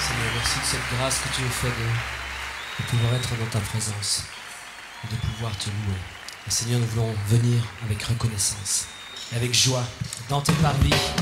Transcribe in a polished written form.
Seigneur, merci de cette grâce que tu nous fais de pouvoir être dans ta présence et de pouvoir te louer. Et Seigneur, nous voulons venir avec reconnaissance et avec joie dans tes parvis.